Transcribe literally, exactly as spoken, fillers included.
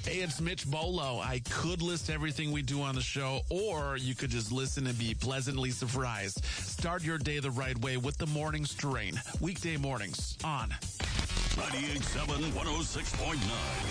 Hey, it's Mitch Bolo. I could list everything we do on the show, or you could just listen and be pleasantly surprised. Start your day the right way with the Morning Strain. Weekday mornings on ninety-eight point seven, one oh six point nine.